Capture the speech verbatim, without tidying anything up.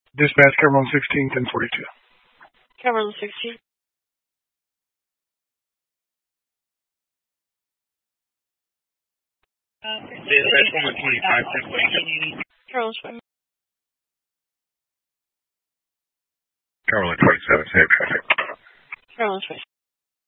Dispatch, Cameron sixteen, ten forty-two. Cameron sixteen. Dispatch one twenty-five, ten forty-two. Cameron twenty. Cameron twenty-seven, same traffic. Cameron twenty.